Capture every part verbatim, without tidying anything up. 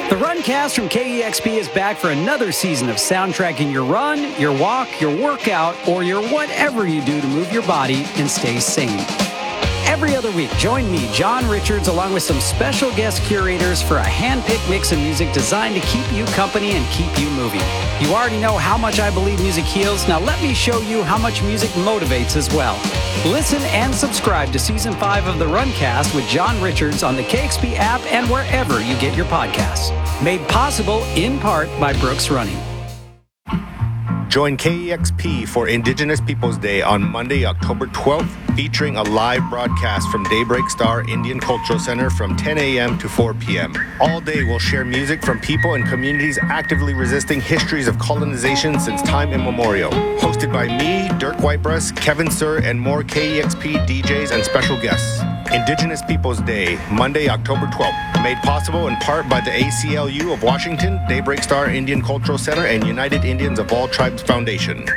The Runcast from K E X P is back for another season of soundtracking your run, your walk, your workout, or your whatever you do to move your body and stay sane. Every other week, join me, John Richards, along with some special guest curators for a hand-picked mix of music designed to keep you company and keep you moving. You already know how much I believe music heals. Now let me show you how much music motivates as well. Listen and subscribe to Season five of The Runcast with John Richards on the K X P app and wherever you get your podcasts. Made possible in part by Brooks Running. Join K E X P for Indigenous Peoples Day on Monday, October twelfth, featuring a live broadcast from Daybreak Star Indian Cultural Center from ten a.m. to four p.m. All day we'll share music from people and communities actively resisting histories of colonization since time immemorial. Hosted by me, Dirk Whitebreast, Kevin Sir, and more K E X P D Js and special guests. Indigenous Peoples Day, Monday, October twelfth. Made possible in part by the A C L U of Washington, Daybreak Star Indian Cultural Center, and United Indians of All Tribes Foundation.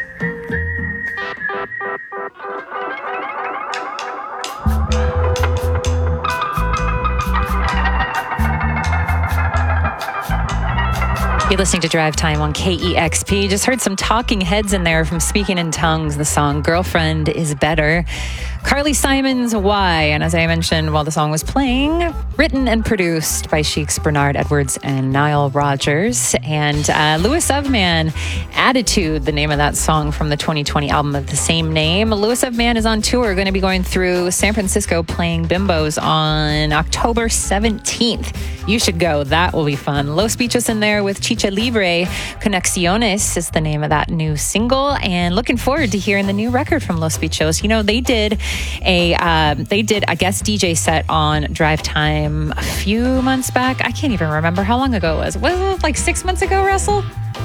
You're listening to Drive Time on K E X P. Just heard some talking heads in there from Speaking in Tongues, the song Girlfriend is Better. Carly Simon's Why, and as I mentioned while the song was playing, written and produced by Sheiks Bernard Edwards and Nile Rodgers. And uh, Louis of Man, Attitude, the name of that song from the twenty twenty album of the same name. Louis of Man is on tour, going to be going through San Francisco playing Bimbos on October seventeenth. You should go. That will be fun. Los Bichos in there with Chicha Libre. Conexiones is the name of that new single, and looking forward to hearing the new record from Los Bichos. You know, they did a um, they did a guest D J set on Drive Time a few months back. I can't even remember how long ago it was. Was it like six months ago, Russell?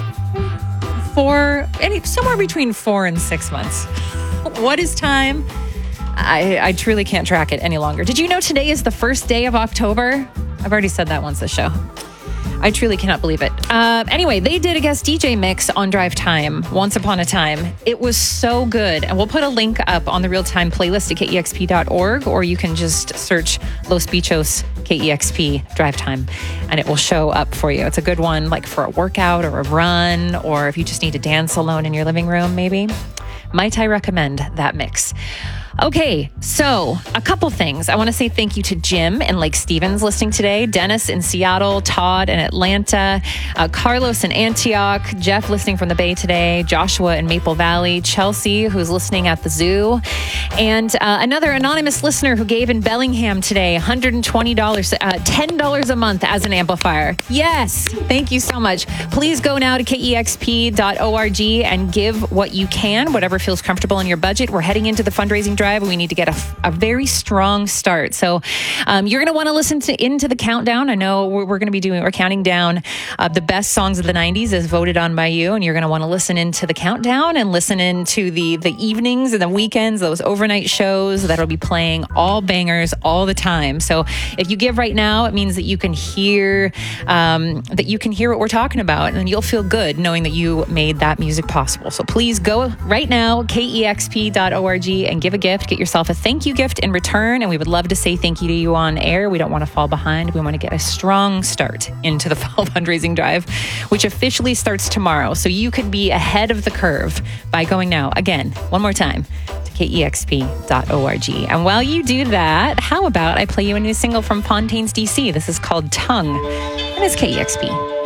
Four, any somewhere between four and six months. What is time? I, I truly can't track it any longer. Did you know today is the first day of October? I've already said that once this show. I truly cannot believe it. Uh, anyway, they did a guest D J mix on Drive Time once upon a time. It was so good. And we'll put a link up on the real-time playlist at K E X P dot org, or you can just search Los Bichos K E X P Drive Time, and it will show up for you. It's a good one, like for a workout or a run, or if you just need to dance alone in your living room, maybe. Might I recommend that mix? Okay, so a couple things. I want to say thank you to Jim in Lake Stevens listening today, Dennis in Seattle, Todd in Atlanta, uh, Carlos in Antioch, Jeff listening from the Bay today, Joshua in Maple Valley, Chelsea, who's listening at the zoo, and uh, another anonymous listener who gave in Bellingham today, one hundred twenty dollars, uh, ten dollars a month as an amplifier. Yes, thank you so much. Please go now to K E X P dot org and give what you can, whatever feels comfortable in your budget. We're heading into the fundraising drive. We need to get a, a very strong start. So um, you're going to want to listen to into the countdown. I know we're, we're going to be doing, we're counting down uh, the best songs of the nineties as voted on by you. And you're going to want to listen into the countdown and listen into the, the evenings and the weekends, those overnight shows that'll be playing all bangers all the time. So if you give right now, it means that you can hear, um, that you can hear what we're talking about, and you'll feel good knowing that you made that music possible. So please go right now, K E X P dot org, and give a gift. Get yourself a thank you gift in return, and we would love to say thank you to you on air. We don't want to fall behind. We want to get a strong start into the fall fundraising drive, which officially starts tomorrow. So you could be ahead of the curve by going now. Again, one more time, to K E X P dot org. And while you do that, how about I play you a new single from Fontaines, D C? This is called Tongue, and it's K E X P.